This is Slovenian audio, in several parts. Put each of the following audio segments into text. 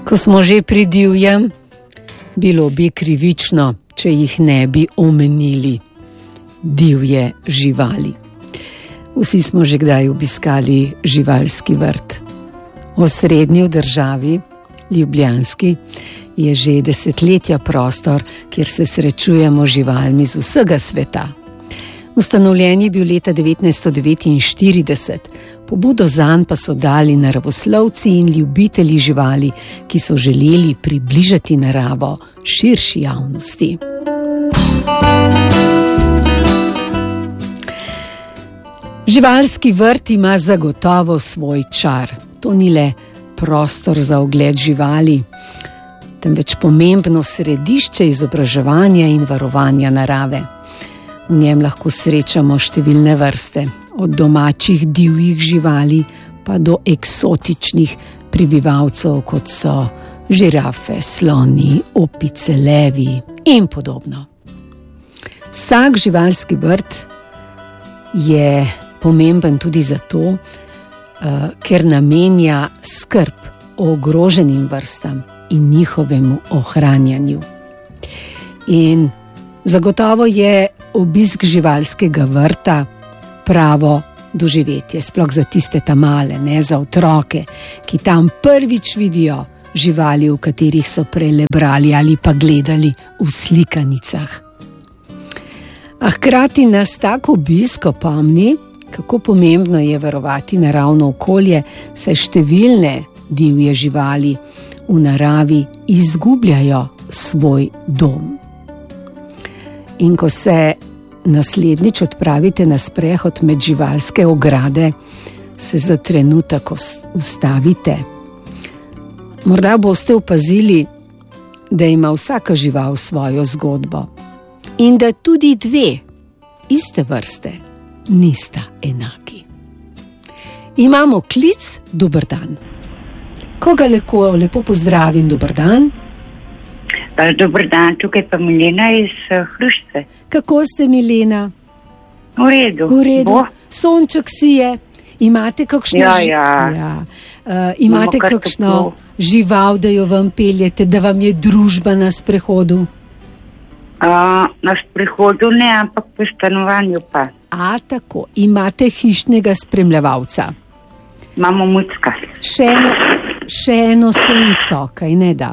Ko smo že pri divjem, bilo bi krivično, če jih ne bi omenili divje živali. Vsi smo že kdaj obiskali živalski vrt. Osrednji v državi, ljubljanski, je že desetletja prostor, kjer se srečujemo živalmi z vsega sveta. Ustanovljen je bil leta 1949, pobudo zanj pa so dali naravoslovci in ljubitelji živali, ki so želeli približati naravo širši javnosti. Živalski vrt ima zagotovo svoj čar. To ni le prostor za ogled živali, temveč pomembno središče izobraževanja in varovanja narave. V njem lahko srečamo številne vrste, od domačih divjih živali pa do eksotičnih prebivalcev, kot so žirafe, sloni, opice, levi in podobno. Vsak živalski vrt je pomemben tudi zato, ker namenja skrb o ogroženim vrstam in njihovemu ohranjanju. In zagotovo je obisk živalskega vrta pravo doživetje, sploh za tiste male, ne za otroke, ki tam prvič vidijo živali, v katerih so prej le brali ali pa gledali v slikanicah. A hkrati nas tak obisk opomni, kako pomembno je varovati naravno okolje, saj številne divje živali v naravi izgubljajo svoj dom. In ko se naslednjič odpravite na sprehod med živalske ograde, se za trenutek ustavite. Morda boste opazili, da ima vsaka žival svojo zgodbo in da tudi dve iste vrste nista enaki. Imamo klic, dober dan. Koga lepo pozdravim, dober dan? Dober dan, tukaj pa Milena iz Hrušce. Kako ste, Milena? V redu. V redu. Sonček sije. Imate kakšno imate kakšno žival, da jo vam peljete, da vam je družba na sprehodu? Na sprehodu ne, ampak po stanovanju pa. Tako. Imate hišnega spremljevalca? Imamo mucka. Še eno senco, kaj ne da?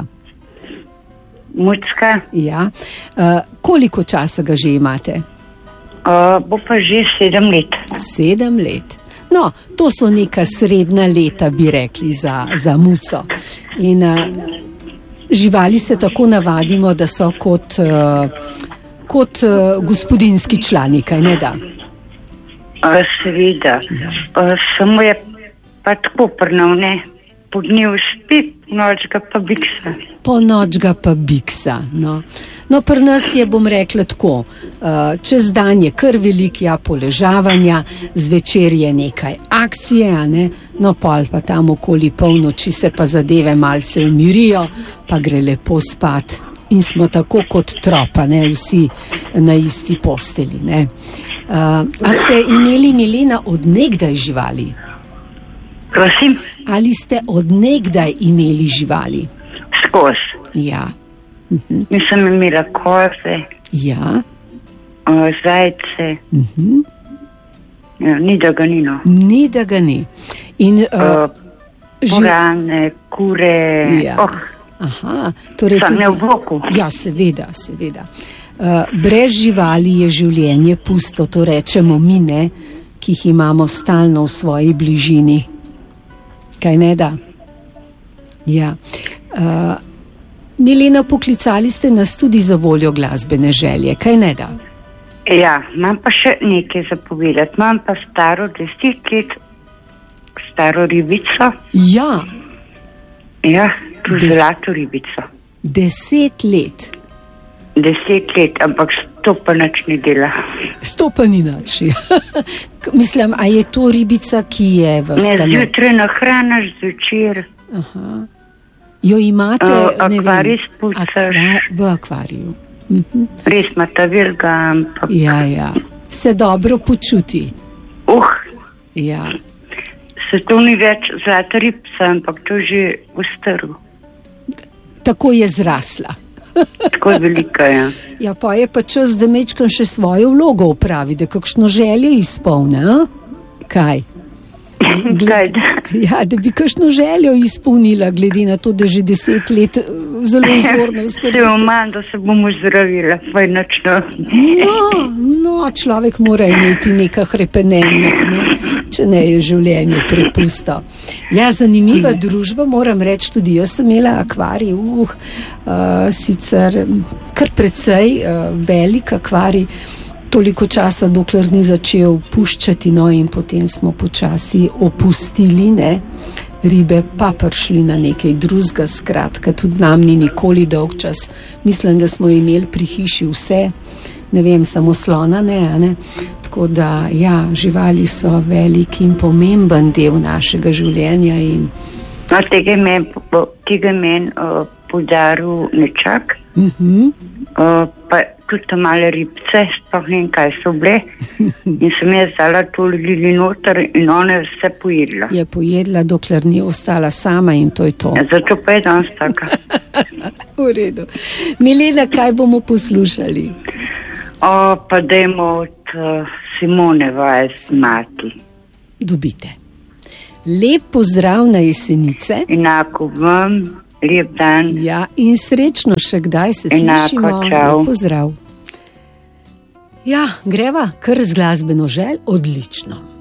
Mucka. Ja. Koliko časa ga že imate? Bo pa že 7 let. 7 let. No, to so neka srednja leta, bi rekli, za muco. In živali se tako navadimo, da so kot gospodinjski člani, kaj ne da? Seveda. Samo je pa tako prnov, ne? Po dnevu spi, noč ga pa biksa. Po noč ga pa biksa, no. No, pri nas je, bom rekla tako, čez dan je kar veliko poležavanja, zvečer je nekaj akcije, ne? No, pol pa tam okoli polnoči se pa zadeve malce umirijo, pa gre lepo spat in smo tako kot tropa, ne? Vsi na isti posteli, ne? A ste imeli, Milena, od nekdaj živali? Prosim? Ali ste od nekdaj imeli živali? Skoz. Ja. Nisem imela koze. Ja. Zajce. Ja, ni da ga ni, no. Ni da ga ni. In purane, kure. Ja. Aha, torej tudi v bloku. Ja, seveda. Brez živali je življenje pusto, to rečemo mi, ne, ki jih imamo stalno v svoji bližini. Kaj ne da? Ja. Milena, poklicali ste nas tudi za voljo glasbene želje, kaj ne da? Ja, imam pa še nekaj za povedati. Imam pa staro 10 let, staro ribico. Ja. Ja, tu zlato ribico. 10 let? 10 let, ampak to pa nič ne dela. To pa ni nič. Mislim, a je to ribica, ki je v stanu? Ne, zjutraj nahraniš, zvečer. Aha. Jo imate, ne vem. Akvarij spucaš. V akvariju. Res ima ta velika, ampak... Ja. Se dobro počuti. Ja. Se to ni več zlata ribca, ampak to že ustrl. tako je zrasla. Tako je velika, ja. Ja, pa je pa čas, da mečkam še svojo vlogo opravi, da kakšno željo izpolne, a? Kaj? Ja, da bi kakšno željo izpolnila, glede na to, da že 10 let zelo vzorno skrbite. Da se bomo zdravila, pa inačno. No, človek mora imeti neka hrepenenja, ne? Če ne je življenje prepusto. Ja, zanimiva družba, moram reči, tudi jaz sem imela akvarij, sicer kar precej velik akvarij, toliko časa, dokler ni začel puščati, no, in potem smo počasi opustili, ne, ribe, pa prišli na nekaj drugega, skratka, tudi nam ni nikoli dolg čas. Mislim, da smo imeli pri hiši vse, ne vem, samo slona, ne. Tako da, ja, živali so velik in pomemben del našega življenja in... No, tega je meni podaril nečak, pa tudi male ribce, sploh ne vem, kaj so bile, in sem jaz dala to lili noter in ona je vse pojedla. Je pojedla, dokler ni ostala sama in to je to. Ja, zato pa je danes taka. V redu. Milena, kaj bomo poslušali? Pa dajmo od Simone Weiss, Mati. Dobite. Lep pozdrav na Jesenice. Enako vam. Lep dan. Ja, in srečno še kdaj se slišimo. Čau. Lep pozdrav. Ja, greva kar z glasbeno željo, odlično.